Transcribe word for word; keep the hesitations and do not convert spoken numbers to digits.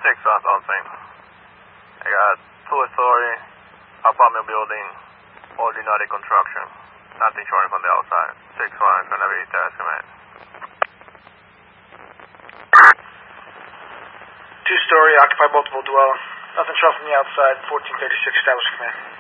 six on something. I got two-story apartment building, ordinary construction. Nothing showing from the outside. six one, gonna be the estimate. Two-story, occupied multiple dwelling. Nothing showing from the outside, fourteen thirty-six, establish command.